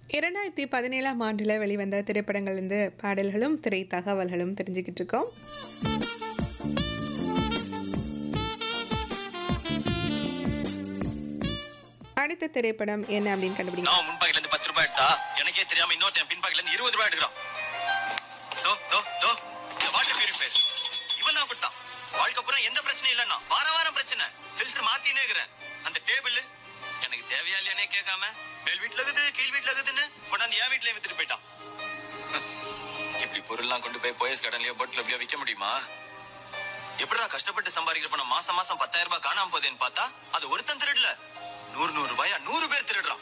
2017ஆம் ஆண்டுல வெளிவந்த திரைப்படங்கள்லேருந்து பாடல்களும், திரை தகவல்களும் தெரிஞ்சுக்கிட்டு இருக்கோம். அடுத்த திரைப்படம் என்ன அப்படின்னு கண்டுபிடிங்க. நான் முன்பாக்கில இருந்து 10 ரூபாய் எடுத்தா எனக்கே தெரியாம இன்னொருத்தன் பின்பாக்கில இருந்து 20 ரூபாய் எடுக்கிறான். தோ தோ தோ இந்த வாட்டர் பியூரிஃபையர் இவன் தான் கொடுத்தான். வாழ்க்கை பூரா எந்த பிரச்சனையும் இல்லைன்னா வாரம் பிரச்சனை. ஃபில்டர் மாத்தினே இருக்கிறேன். அந்த டேபிள் எனக்கு தேவையா இல்லையானே கேட்காம மேல் வீட்டுல இருக்குது கீழ் வீட்டுல இருக்குதுன்னு கொண்டாந்து என் வீட்டுல வித்துட்டு போயிட்டான். இப்படி பொருள்லாம் கொண்டு போய் போயஸ் கடன்லயோ போட்ல எப்படியோ விற்க முடியுமா? எப்படிடா கஷ்டப்பட்டு சம்பாதிக்கிற பணம் மாசம் 10,000 ரூபாய் காணாம போகுதுன்னு பார்த்தா அது ஒருத்தன் திருடல, 100 ரூபாயா 100 பேர் திருடுறான்.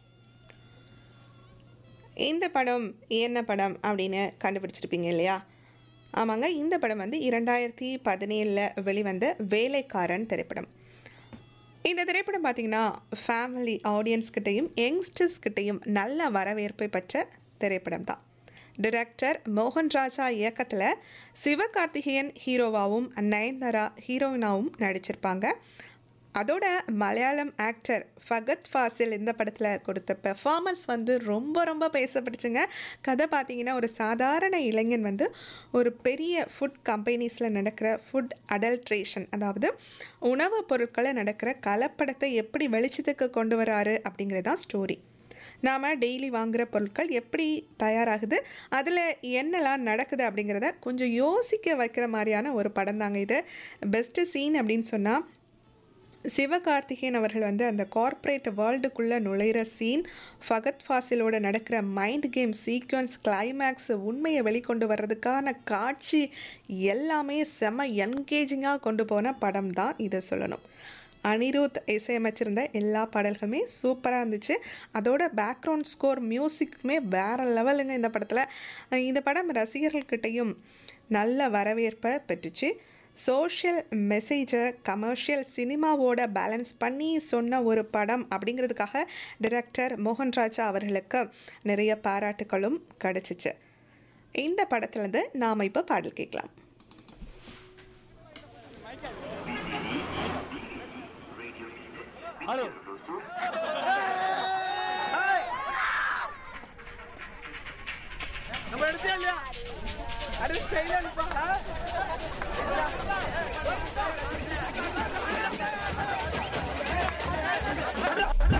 இந்த படம் என்ன படம் அப்படின்னு கண்டுபிடிச்சிருப்பீங்க இல்லையா? ஆமாங்க, இந்த படம் வந்து 2017 வெளிவந்த வேலைக்காரன் திரைப்படம். இந்த திரைப்படம் பார்த்திங்கன்னா ஃபேமிலி ஆடியன்ஸ்கிட்டையும் யங்ஸ்டர்ஸ்கிட்டையும் நல்ல வரவேற்பை பெற்ற திரைப்படம் தான். டைரக்டர் மோகன் ராஜா இயக்கத்தில் சிவகார்த்திகேயன் ஹீரோவாகவும் நயன்தாரா ஹீரோயினாவும் நடிச்சிருப்பாங்க. அதோட மலையாளம் ஆக்டர் ஃபகத் ஃபாசில் இந்த படத்தில் கொடுத்த பெர்ஃபார்மன்ஸ் வந்து ரொம்ப பேசப்பட்டுச்சுங்க. கதை பார்த்திங்கன்னா ஒரு சாதாரண இளைஞன் வந்து ஒரு பெரிய ஃபுட் கம்பெனிஸில் நடக்கிற ஃபுட் அடல்ட்ரேஷன், அதாவது உணவுப் பொருட்களை நடக்கிற கலப்படத்தை எப்படி வெளிச்சத்துக்கு கொண்டு வராரு அப்படிங்கிறது தான் ஸ்டோரி. நாம் டெய்லி வாங்குகிற பொருட்கள் எப்படி தயாராகுது, அதில் என்னெல்லாம் நடக்குது அப்படிங்கிறத கொஞ்சம் யோசிக்க வைக்கிற மாதிரியான ஒரு படம் தாங்க இது. பெஸ்ட்டு சீன் அப்படின்னு சொன்னால் சிவகார்த்திகேயன் அவர்கள் வந்து அந்த கார்ப்பரேட் வேர்ல்டுக்குள்ளே நுழையிற சீன், ஃபகத் ஃபாசிலோட நடக்கிற மைண்ட் கேம் சீக்வன்ஸ், கிளைமேக்ஸ், உண்மையை வெளிக்கொண்டு வர்றதுக்கான காட்சி எல்லாமே செம்ம என்கேஜிங்காக கொண்டு போன படம் தான் இதை சொல்லணும். அனிருத் இசையமைச்சிருந்த எல்லா பாடல்களுமே சூப்பராக இருந்துச்சு. அதோட பேக்ரவுண்ட் ஸ்கோர் மியூசிக்குமே வேறு லெவலுங்க இந்த படத்தில். இந்த படம் ரசிகர்கள்கிட்டையும் நல்ல வரவேற்பை பெற்றுச்சு. சோஷியல் மெசேஜை கமர்ஷியல் சினிமாவோட பேலன்ஸ் பண்ணி சொன்ன ஒரு படம் அப்படிங்கிறதுக்காக டைரக்டர் மோகன் ராஜா அவர்களுக்கு நிறைய பாராட்டுகளும் கிடச்சிச்சு. இந்த படத்துலேருந்து நாம் இப்போ பாடல் கேட்கலாம். ஹலோ நம்ம எடுத்தே இல்லையா? அட ஸ்டைலா இருப்பா.